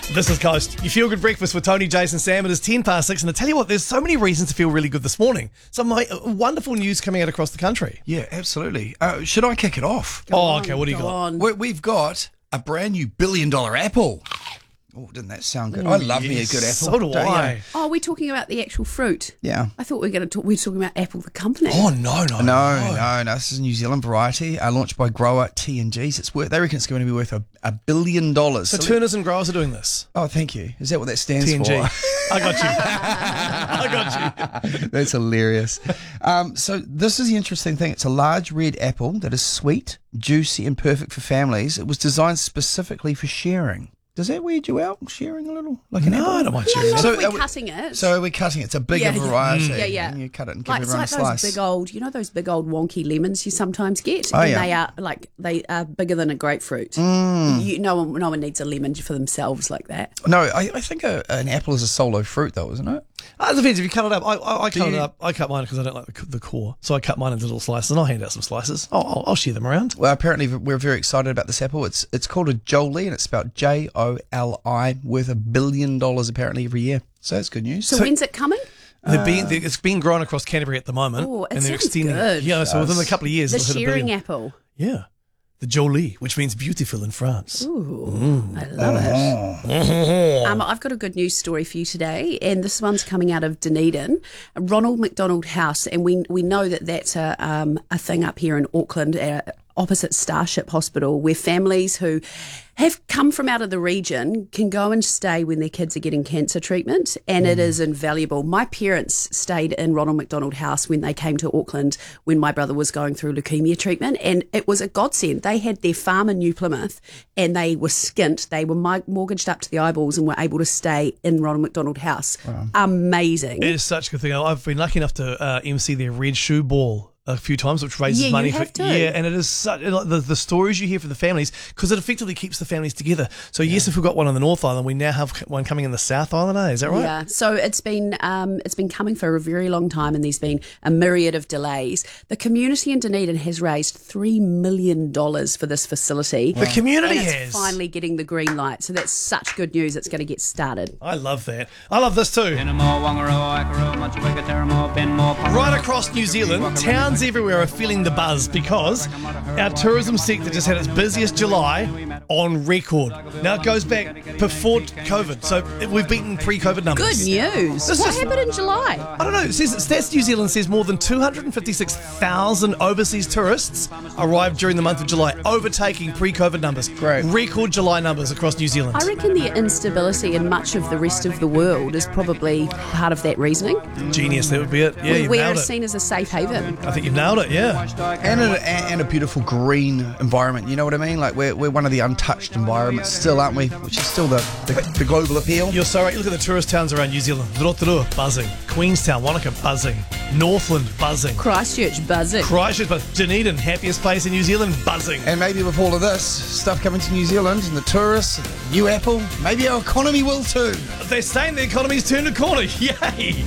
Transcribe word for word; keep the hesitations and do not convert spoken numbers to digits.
This is Coast. You feel good breakfast with Tony, Jason, Sam. It is ten past six, and I tell you what, there's so many reasons to feel really good this morning. Some uh, wonderful news coming out across the country. Yeah, absolutely. Uh, should I kick it off? Oh, on, okay. What do you go got? on. We- We've got a brand new billion dollar apple. Oh, didn't that sound good? I love me a good apple. So do don't you? I. Oh, we're talking about the actual fruit. Yeah. I thought we were going to talk. We were talking about Apple, the company. Oh no, no, No, no, no. This is a New Zealand variety, uh, launched by grower T and G's. It's worth. They reckon it's going to be worth a, a billion dollars. So So let- Turners and growers are doing this. oh, thank you. Is that what that stands T and G. for? I got you. I got you. That's hilarious. Um, so this is the interesting thing. It's a large red apple that is sweet, juicy, and perfect for families. It was designed specifically for sharing. Does that weird you out, sharing a little? Like an No, apple? I don't mind No, sharing not that. So if we're are we- cutting it. So we're cutting it. It's a bigger Yeah, yeah. variety. Yeah, yeah. And you cut it and give like, it's everyone like a those slice. big old, you know, those big old wonky lemons you sometimes get, Oh, and yeah. they are like they are bigger than a grapefruit. Mm. You, no one, no one needs a lemon for themselves like that. No, I, I think a, an apple is a solo fruit, though, isn't it? Uh, it depends if you cut it up. I, I, I cut it you- up. I cut mine because I don't like the, the core, so I cut mine into little slices, and I'll hand out some slices. I'll, I'll, I'll share them around. Well, apparently we're very excited about this apple. It's it's called a Jolie, and it's spelled J O L I, worth a billion dollars apparently every year. So that's good news. So, when's it coming? They're being, they're, it's being grown across Canterbury at the moment, Oh, it and they're sounds extending. good. Yeah, so within a couple of years, The they'll hit a sharing billion. apple. Yeah, the Jolie, which means beautiful in France. Ooh, I love it. Um, I've got a good news story for you today, and this one's coming out of Dunedin, Ronald McDonald House, and we we know that that's a um, a thing up here in Auckland, uh, opposite Starship Hospital, where families who have come from out of the region can go and stay when their kids are getting cancer treatment, and it is invaluable. My parents stayed in Ronald McDonald House when they came to Auckland when my brother was going through leukemia treatment, and it was a godsend. They had their farm in New Plymouth, and they were skint. They were mi- mortgaged up to the eyeballs and were able to stay in Ronald McDonald House. Amazing. It is such a good thing. I've been lucky enough to uh, M C their Red Shoe Ball a few times, which raises Yeah, you money have for to. yeah, and it is such like the, the stories you hear from the families, because it effectively keeps the families together. So yes, if we've got one on the North Island, we now have one coming in the South Island. Eh? Is that right? Yeah, so it's been um, it's been coming for a very long time, and there's been a myriad of delays. The community in Dunedin has raised three million dollars for this facility. The community and it's has. finally getting the green light, so that's such good news. It's going to get started. I love that. I love this too. Right across New Zealand, towns everywhere are feeling the buzz because our tourism sector just had its busiest July on record. Now it goes back before COVID, so we've beaten pre-COVID Good numbers. news. This what is- happened in July? I don't know. It says Stats New Zealand says more than two hundred fifty-six thousand overseas tourists arrived during the month of July, overtaking pre-COVID numbers. Great. Record July numbers across New Zealand. I reckon the instability in much of the rest of the world is probably part of that reasoning. Genius, that would be it. Yeah, we you've we nailed are it. seen as a safe haven. I think you've nailed it. Yeah. And a, and a beautiful green environment, you know what I mean? Like we're, we're one of the untouched environments still, aren't we? Which is still the, the, the global appeal. You're so right. You look at the tourist towns around New Zealand. Rotorua, buzzing. Queenstown, Wanaka, buzzing. Northland, buzzing. Christchurch buzzing. Christchurch, but Dunedin, happiest place in New Zealand, buzzing. And maybe with all of this stuff coming to New Zealand and the tourists, new Apple, maybe our economy will too. They're saying the economy's turned a corner. Yay!